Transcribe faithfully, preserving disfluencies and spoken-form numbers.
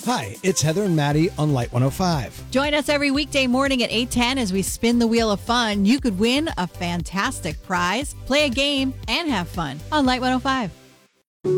Hi, it's Heather and Maddie on Light one oh five. Join us every weekday morning at eight ten as we spin the wheel of fun. You could win a fantastic prize, play a game, and have fun on Light one oh five.